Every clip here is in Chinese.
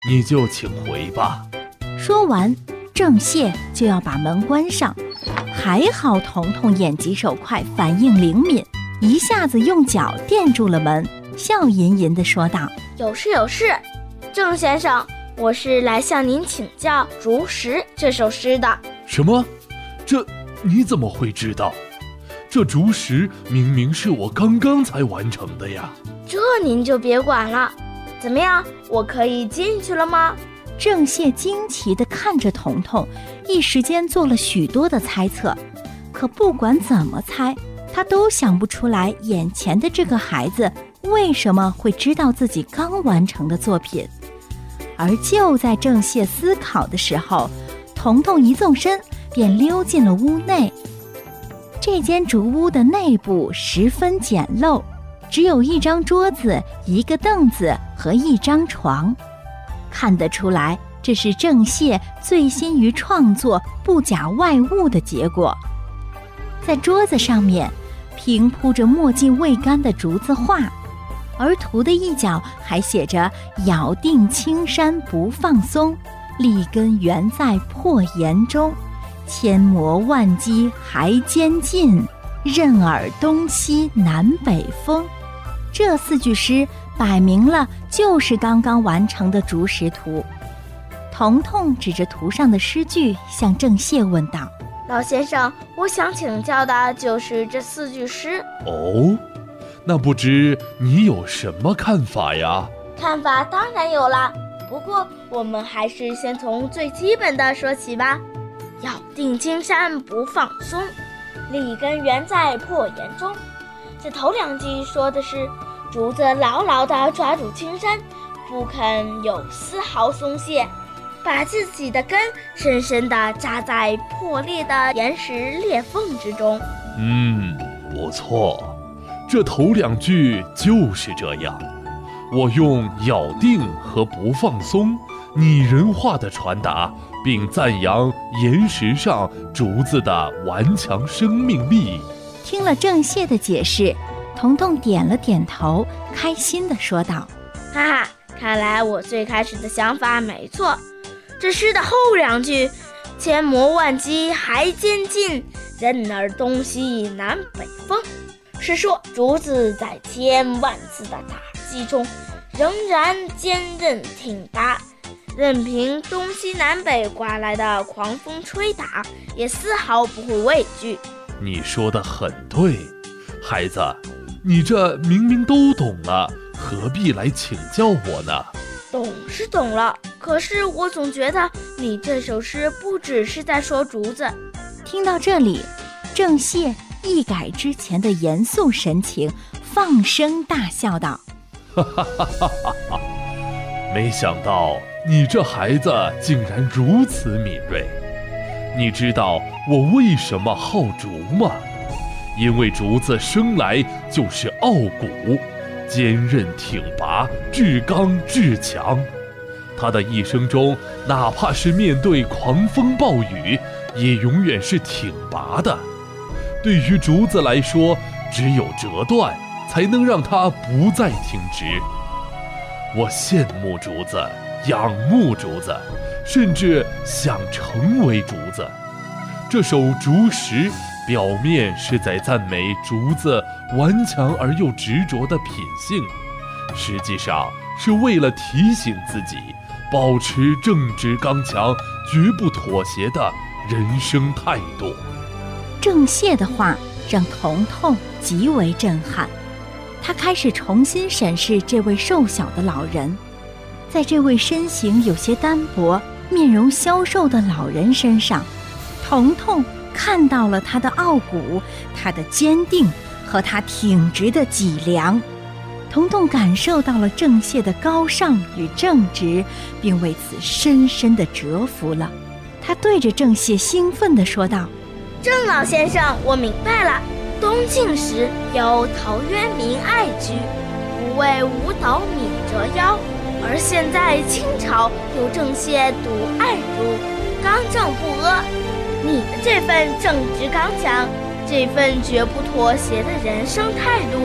你就请回吧。 说完，郑燮就要把门关上，还好彤彤眼疾手快，反应灵敏，一下子用脚垫住了门，笑吟吟地说道： 有事有事，郑先生，我是来向您请教《竹石》这首诗的。 什么？这你怎么会知道？这竹石明明是我刚刚才完成的呀。 这您就别管了。怎么样，我可以进去了吗？ 郑燮惊奇地看着彤彤，一时间做了许多的猜测，可不管怎么猜，他都想不出来眼前的这个孩子为什么会知道自己刚完成的作品。而就在郑燮思考的时候，彤彤一纵身便溜进了屋内。这间竹屋的内部十分简陋，只有一张桌子、一个凳子和一张床。看得出来，这是郑燮醉心于创作不假外物的结果。在桌子上面平铺着墨迹未干的竹子画，而图的一角还写着“咬定青山不放松，立根原在破岩中，千磨万击还坚劲，任尔东西南北风”。这4句诗摆明了就是刚刚完成的竹石图。彤彤指着图上的诗句向郑燮问道： 老先生，我想请教的就是这4句诗。 哦，那不知你有什么看法呀？ 看法当然有了，不过我们还是先从最基本的说起吧。咬定青山不放松，立根原在破岩中。这头2句说的是竹子牢牢地抓住青山，不肯有丝毫松懈，把自己的根深深地扎在破裂的岩石裂缝之中。 不错，这头2句就是这样。我用咬定和不放松拟人化的传达，并赞扬岩石上竹子的顽强生命力。 听了郑燮的解释，彤彤点了点头，开心地说道： 哈哈，看来我最开始的想法没错。这诗的后2句，千磨万击还坚劲，任尔东西南北风，是说竹子在千万次的打击中仍然坚韧挺拔，任凭东西南北刮来的狂风吹打，也丝毫不会畏惧。 你说得很对，孩子，你这明明都懂了，何必来请教我呢？ 懂是懂了，可是我总觉得你这首诗不只是在说竹子。 听到这里，郑燮一改之前的严肃神情，放声大笑道： 哈哈哈哈哈！没想到你这孩子竟然如此敏锐。你知道我为什么好竹吗？因为竹子生来就是傲骨，坚韧挺拔，至刚至强。它的一生中，哪怕是面对狂风暴雨，也永远是挺拔的。对于竹子来说，只有折断才能让它不再挺直。我羡慕竹子，仰慕竹子，甚至想成为竹子。这首竹石表面是在赞美竹子顽强而又执着的品性，实际上是为了提醒自己保持正直刚强、绝不妥协的人生态度。 郑燮的话让彤彤极为震撼，他开始重新审视这位瘦小的老人。在这位身形有些单薄、面容消瘦的老人身上，彤彤看到了他的傲骨、他的坚定和他挺直的脊梁。彤彤感受到了郑燮的高尚与正直，并为此深深地折服了。他对着郑燮兴奋地说道： 郑老先生，我明白了。东晋时有陶渊明爱居，不为五斗米折腰，而现在清朝有郑燮独爱竹，刚正不阿。你的这份正直刚强，这份绝不妥协的人生态度，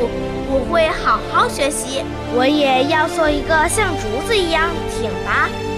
我会好好学习，我也要做一个像竹子一样挺拔